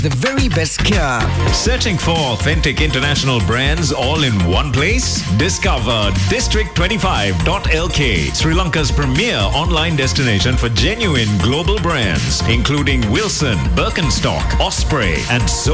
the very best cure. Searching for authentic international brands all in one place? Discover District25.lk, Sri Lanka's premier online destination for genuine global brands, including Wilson, Birkenstock, Osprey, and so